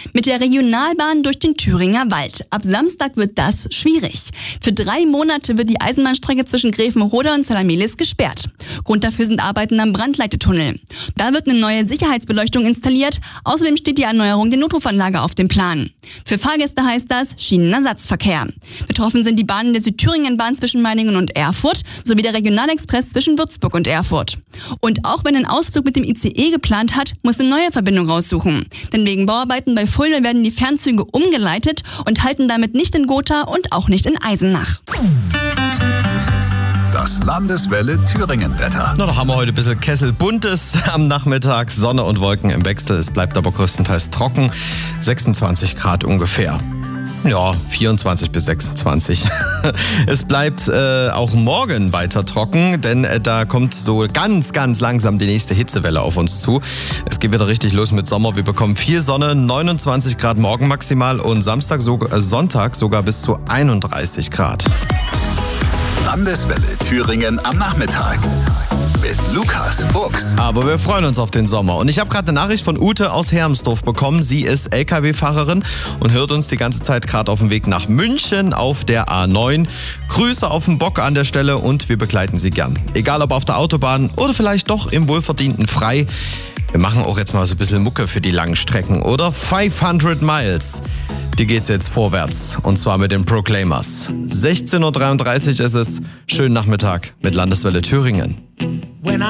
Mit der Regionalbahn durch den Thüringer Wald. Ab Samstag wird das schwierig. Für 3 Monate wird die Eisenbahnstrecke zwischen Grevenrode und Zalamelis gesperrt. Grund dafür sind Arbeiten am Brandleitetunnel. Da wird eine neue Sicherheitsbeleuchtung installiert. Außerdem steht die Erneuerung der Notrufanlage auf dem Plan. Für Fahrgäste heißt das Schienenersatzverkehr. Betroffen sind die Bahnen der Südthüringenbahn zwischen Meiningen und Erfurt sowie der Regionalexpress zwischen Würzburg und Erfurt. Und auch wenn ein Ausflug mit dem ICE geplant hat, muss eine neue Verbindung raussuchen. Denn wegen Bauarbeiten bei Fulda werden die Fernzüge umgeleitet und halten damit nicht in Gotha und auch nicht in Eisenach. Das Landeswelle Thüringen-Wetter. Na, da haben wir heute ein bisschen Kesselbuntes am Nachmittag. Sonne und Wolken im Wechsel. Es bleibt aber größtenteils trocken. 26 Grad ungefähr. Ja, 24 bis 26. Es bleibt auch morgen weiter trocken, denn da kommt so ganz, ganz langsam die nächste Hitzewelle auf uns zu. Es geht wieder richtig los mit Sommer. Wir bekommen viel Sonne, 29 Grad morgen maximal und Sonntag sogar bis zu 31 Grad. Landeswelle Thüringen am Nachmittag. Mit Lukas Fuchs. Aber wir freuen uns auf den Sommer. Und ich habe gerade eine Nachricht von Ute aus Hermsdorf bekommen. Sie ist LKW-Fahrerin und hört uns die ganze Zeit gerade auf dem Weg nach München auf der A9. Grüße auf den Bock an der Stelle und wir begleiten Sie gern. Egal ob auf der Autobahn oder vielleicht doch im wohlverdienten Frei. Wir machen auch jetzt mal so ein bisschen Mucke für die langen Strecken, oder? 500 Miles. Die geht's jetzt vorwärts und zwar mit den Proclaimers. 16.33 Uhr ist es. Schönen Nachmittag mit Landeswelle Thüringen.